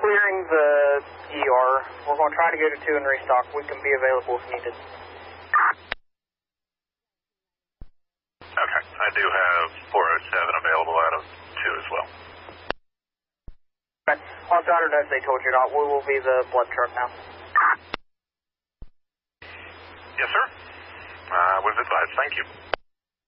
clearing the ER. We're going to try to go to 2 and restock. We can be available if needed. Okay, I do have 407 available out of 2 as well. Okay, also, I don't know if they told you or not, we will be the blood truck now. Yes, sir. I was advised. Thank you.